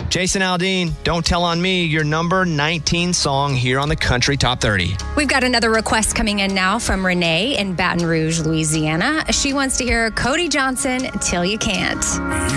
Jason Aldean, Don't Tell on Me, your number 19 song here on the Country Top 30. We've got another request coming in now from Renee in Baton Rouge, Louisiana. She wants to hear Cody Johnson, Till You Can't.